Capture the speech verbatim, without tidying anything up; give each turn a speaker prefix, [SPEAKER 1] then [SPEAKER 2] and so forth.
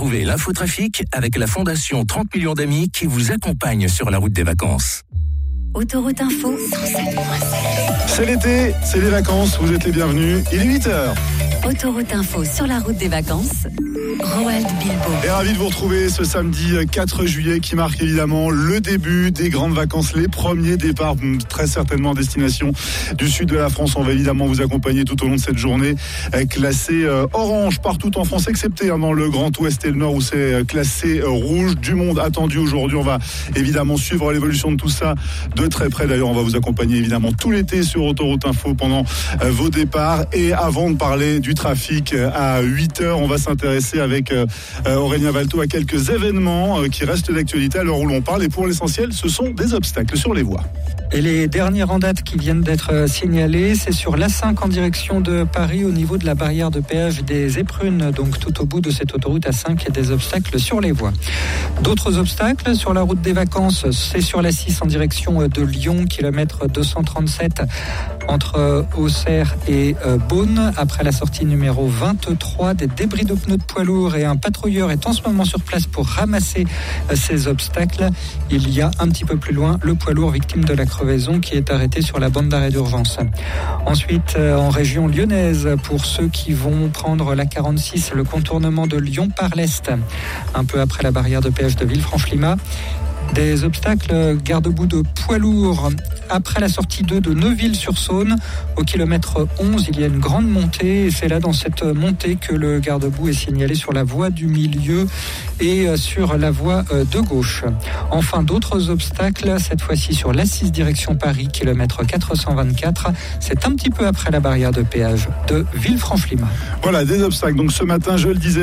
[SPEAKER 1] Retrouvez l'infotrafic avec la Fondation trente millions d'amis qui vous accompagne sur la route des vacances.
[SPEAKER 2] Autoroute Info cent sept point sept.
[SPEAKER 3] C'est l'été, c'est les vacances, vous êtes les bienvenus. Il est huit heures.
[SPEAKER 2] Autoroute Info sur la route des vacances. Roald Bilbo.
[SPEAKER 3] Et ravi de vous retrouver ce samedi quatre juillet qui marque évidemment le début des grandes vacances, les premiers départs très certainement en destination du sud de la France. On va évidemment vous accompagner tout au long de cette journée classée orange partout en France, excepté dans le Grand Ouest et le Nord où c'est classé rouge. Du monde attendu aujourd'hui. On va évidemment suivre l'évolution de tout ça de très près. D'ailleurs, on va vous accompagner évidemment tout l'été sur Autoroute Info pendant vos départs. Et avant de parler du trafic à huit heures, on va s'intéresser avec euh, Aurélien Valto à quelques événements euh, qui restent d'actualité à l'heure où l'on parle. Et pour l'essentiel, ce sont des obstacles sur les voies.
[SPEAKER 4] Et les dernières en date qui viennent d'être signalées, c'est sur l'A cinq en direction de Paris au niveau de la barrière de péage des Éprunes. Donc tout au bout de cette autoroute A cinq, il y a des obstacles sur les voies. D'autres obstacles sur la route des vacances, c'est sur l'A six en direction de Lyon, kilomètre deux cent trente-sept entre Auxerre et Beaune. Après la sortie numéro vingt-trois, des débris de pneus de poids lourds et un patrouilleur est en ce moment sur place pour ramasser ces obstacles. Il y a un petit peu plus loin le poids lourd victime de la crevaison qui est arrêté sur la bande d'arrêt d'urgence. Ensuite, en région lyonnaise, pour ceux qui vont prendre la quarante-six, le contournement de Lyon par l'Est, un peu après la barrière de péage de Villefranche-Limas. Des obstacles garde-boue de poids lourds. Après la sortie deux de Neuville-sur-Saône, au kilomètre onze, il y a une grande montée. Et c'est là, dans cette montée, que le garde-boue est signalé sur la voie du milieu et sur la voie de gauche. Enfin, d'autres obstacles, cette fois-ci sur l'A six direction Paris, kilomètre quatre cent vingt-quatre. C'est un petit peu après la barrière de péage de Villefranche-Limas.
[SPEAKER 3] Voilà, des obstacles. Donc ce matin, je le disais,